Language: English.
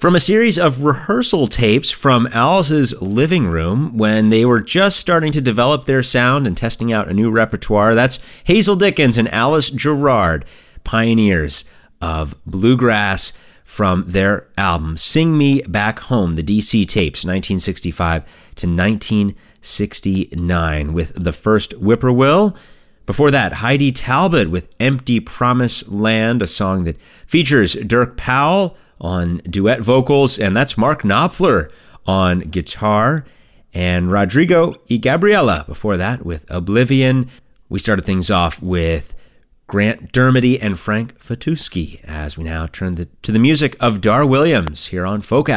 From a series of rehearsal tapes from Alice's living room when they were just starting to develop their sound and testing out a new repertoire, that's Hazel Dickens and Alice Gerrard, pioneers of bluegrass, from their album Sing Me Back Home, the DC tapes, 1965 to 1969, with the first Whippoorwill. Before that, Heidi Talbot with Empty Promise Land, a song that features Dirk Powell on duet vocals, and that's Mark Knopfler on guitar, and Rodrigo y Gabriela before that with Oblivion. We started things off with Grant Dermody and Frank Fatuski as we now turn to the music of Dar Williams here on Folk